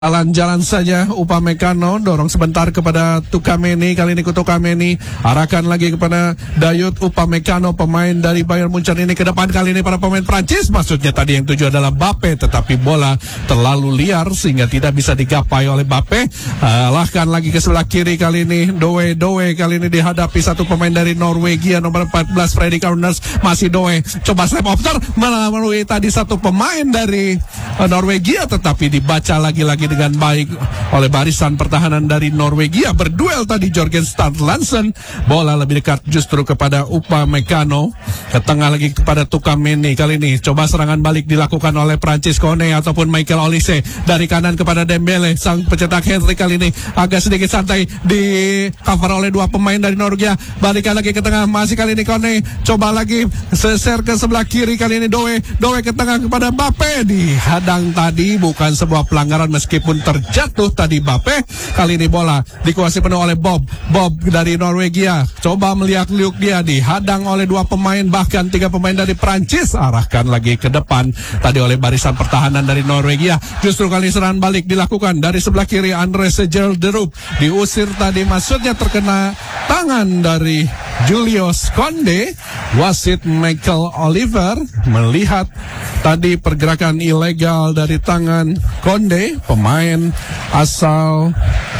Jalan-jalan saja Upamecano, dorong sebentar kepada Tukameni, kali ini ke Tukameni, arahkan lagi kepada Dayot Upamecano, pemain dari Bayern Munchen ini ke depan, kali ini para pemain Prancis, maksudnya tadi yang tuju adalah Mbappe, tetapi bola terlalu liar sehingga tidak bisa digapai oleh Mbappe. Arahkan lagi ke sebelah kiri, kali ini Doe kali ini dihadapi satu pemain dari Norwegia nomor 14 Fredrik Aarnes, masih Doe, coba slap over melalui tadi satu pemain dari Norwegia, tetapi dibaca lagi-lagi dengan baik oleh barisan pertahanan dari Norwegia. Berduel tadi Jorgen Strand Larsen, bola lebih dekat justru kepada Upamecano, ke tengah lagi kepada Tukameni, kali ini coba serangan balik dilakukan oleh Prancis, Kone ataupun Michael Olise, dari kanan kepada Dembele, sang pencetak hat-trick kali ini agak sedikit santai di cover oleh dua pemain dari Norwegia, balikan lagi ke tengah, masih kali ini Kone, coba lagi seser ke sebelah kiri, kali ini Doe ke tengah kepada Mbappe, dihadang tadi, bukan sebuah pelanggaran meskipun terjatuh tadi Mbappe. Kali ini bola dikuasai penuh oleh Bob dari Norwegia, coba meliak-liuk dia, dihadang oleh dua pemain, bahkan tiga pemain dari Prancis, arahkan lagi ke depan tadi oleh barisan pertahanan dari Norwegia. Justru kali serangan balik dilakukan dari sebelah kiri, Andres Gelderup diusir tadi, maksudnya terkena tangan dari Julius Konde. Wasit Michael Oliver melihat tadi pergerakan ilegal dari tangan Konde, pemain asal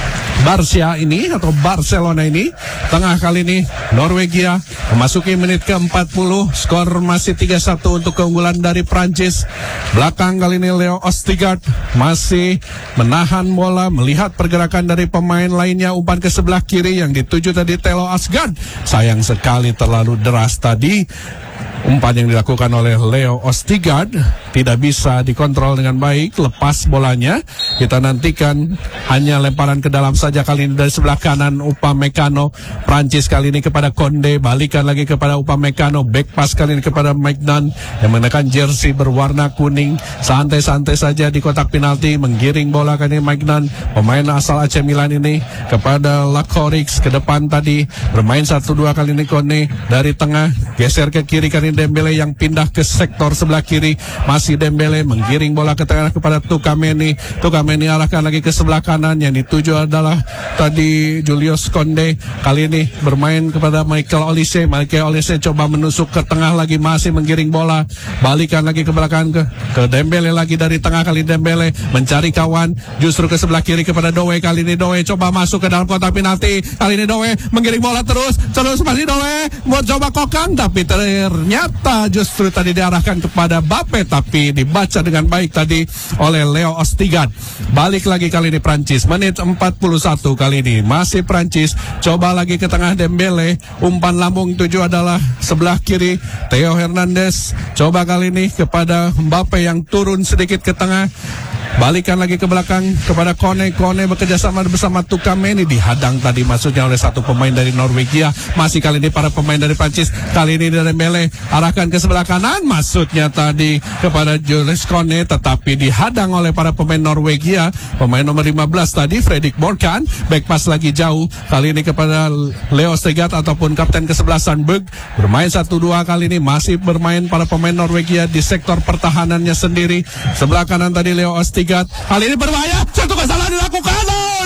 Barcelona ini. Tengah kali ini Norwegia memasuki menit ke-40, skor masih 3-1 untuk keunggulan dari Prancis. Belakang kali ini Leo Ostigard masih menahan bola, melihat pergerakan dari pemain lainnya, umpan ke sebelah kiri yang dituju tadi Thelo Asgard. Sayang sekali terlalu deras tadi umpan yang dilakukan oleh Leo Ostigard, tidak bisa dikontrol dengan baik, lepas bolanya. Kita nantikan hanya lemparan ke dalam saja kali ini dari sebelah kanan Upamecano. Prancis kali ini kepada Konde, balikan lagi kepada Upamecano, back pass kali ini kepada Maignan yang mengenakan jersey berwarna kuning, santai-santai saja di kotak penalti, menggiring bola kali ini Maignan, pemain asal AC Milan ini, kepada Lakorix, ke depan tadi bermain 1-2 kali ini Konde, dari tengah geser ke kiri kali Dembele yang pindah ke sektor sebelah kiri, masih Dembele menggiring bola ke tengah kepada Tukameni arahkan lagi ke sebelah kanan, yang dituju adalah tadi Julius Konde, kali ini bermain kepada Michael Olise coba menusuk ke tengah lagi, masih menggiring bola, balikan lagi ke belakang ke Dembele lagi, dari tengah kali Dembele mencari kawan, justru ke sebelah kiri kepada Doe, kali ini Doe coba masuk ke dalam kotak penalti, kali ini Doe menggiring bola terus masih Doe buat coba kokang, tapi ternyata justru tadi diarahkan kepada Mbappe, tapi dibaca dengan baik tadi oleh Leo Ostigard. Balik lagi kali ini Prancis, menit 41 kali ini masih Prancis, coba lagi ke tengah Dembele, umpan lambung tuju adalah sebelah kiri Theo Hernandez, coba kali ini kepada Mbappe yang turun sedikit ke tengah, balikan lagi ke belakang kepada Kone bekerjasama bersama Tukameni, dihadang tadi maksudnya oleh satu pemain dari Norwegia. Masih kali ini para pemain dari Prancis, kali ini dari Dembele arahkan ke sebelah kanan, maksudnya tadi kepada Julius Kone, tetapi dihadang oleh para pemain Norwegia. Pemain nomor 15 tadi Fredrik Borkan, back pass lagi jauh, kali ini kepada Leo Ostigard ataupun kapten ke-11 Berg, bermain 1-2 kali ini, masih bermain para pemain Norwegia di sektor pertahanannya sendiri. Sebelah kanan tadi Leo Ostigard, kali ini berbahaya, satu kesalahan dilakukan,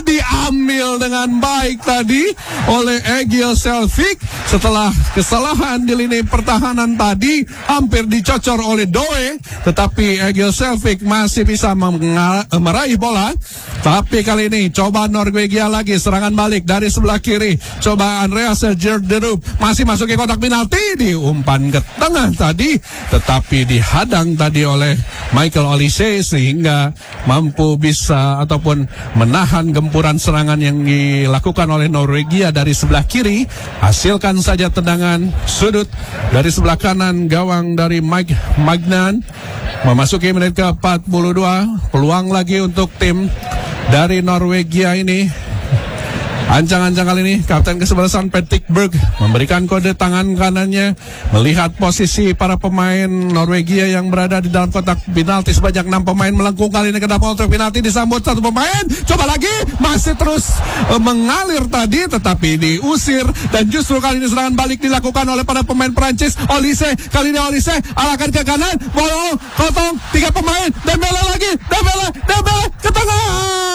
diambil dengan baik tadi oleh Egil Selvik. Setelah kesalahan di lini pertahanan tadi, hampir dicocor oleh Doe, tetapi Egil Selvik masih bisa meraih bola. Tapi kali ini coba Norwegia lagi, serangan balik dari sebelah kiri, coba Andreas Gelderup masih masuk ke kotak penalti, diumpan ke tengah tadi, tetapi dihadang tadi oleh Michael Olise sehingga mampu bisa ataupun menahan gempuran serangan yang dilakukan oleh Norwegia dari sebelah kiri. Hasilkan saja tendangan sudut dari sebelah kanan gawang dari Maignan. Memasuki menit ke-42, peluang lagi untuk tim dari Norwegia ini. Ancang-ancang kali ini kapten kesebelasan Patrick Berg memberikan kode tangan kanannya melihat posisi para pemain Norwegia yang berada di dalam kotak penalti. Sebanyak 6 pemain melengkung kali ini ke dalam kotak penalti, disambut satu pemain, coba lagi, masih terus mengalir tadi tetapi diusir, dan justru kali ini serangan balik dilakukan oleh para pemain Prancis. Olise, kali ini Olise arahkan ke kanan, bola kosong, 3 pemain, Dembele lagi, Dembele ke tengah.